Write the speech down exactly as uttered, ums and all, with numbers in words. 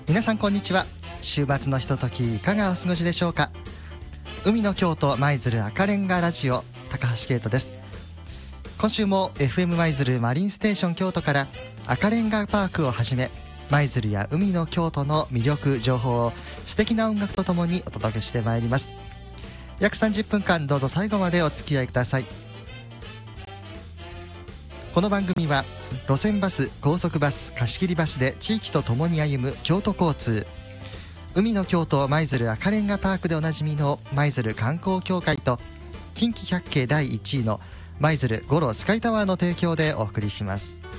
皆さんこんにちは。週末のひとときいかがお過ごしでしょうか。海の京都舞鶴赤レンガラジオ、高橋圭人です。今週も エフエム 舞鶴マリンステーション京都から赤レンガパークをはじめ、舞鶴や海の京都の魅力情報を素敵な音楽とともにお届けしてまいります。約さんじゅっぷんかん、どうぞ最後までお付き合いください。この番組は路線バス、高速バス、貸し切りバスで地域とともに歩む京都交通、海の京都舞鶴赤レンガパークでおなじみの舞鶴観光協会と、近畿百景だいいちいの舞鶴五路スカイタワーの提供でお送りします。